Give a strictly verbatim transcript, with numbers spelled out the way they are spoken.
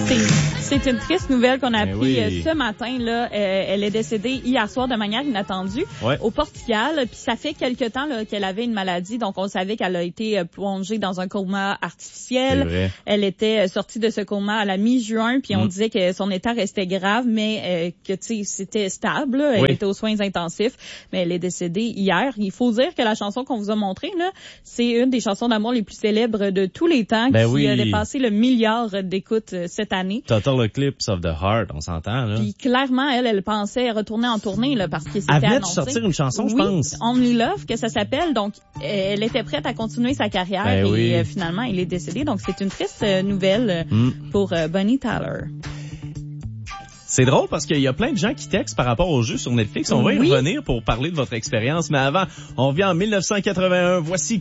C'est, c'est une triste nouvelle qu'on a Ben appris oui. ce matin. Là, euh, elle est décédée hier soir de manière inattendue Ouais. au Portugal. Puis ça fait quelque temps là, qu'elle avait une maladie, donc on savait qu'elle a été plongée dans un coma artificiel. C'est vrai. Elle était sortie de ce coma à la mi-juin, puis on Mm. disait que son état restait grave, mais euh, que tu sais c'était stable. Là. Elle Oui. était aux soins intensifs, mais elle est décédée hier. Il faut dire que la chanson qu'on vous a montrée là, c'est une des chansons d'amour les plus célèbres de tous les temps, Ben qui oui. a dépassé le milliard d'écoutes euh, cette année. Total Eclipse of the Heart, on s'entend, là. Puis clairement, elle, elle pensait retourner en tournée là, parce que c'était Elle venait de annoncé. sortir une chanson, je Oui, pense. Only Love, que ça s'appelle. Donc, elle était prête à continuer sa carrière Ben et oui. euh, finalement, elle est décédée. Donc, c'est une triste euh, nouvelle euh, Mm. pour euh, Bonnie Tyler. C'est drôle parce qu'il y a plein de gens qui textent par rapport au jeu sur Netflix. On va y Oui. revenir pour parler de votre expérience. Mais avant, on revient en mille neuf cent quatre-vingt-un. Voici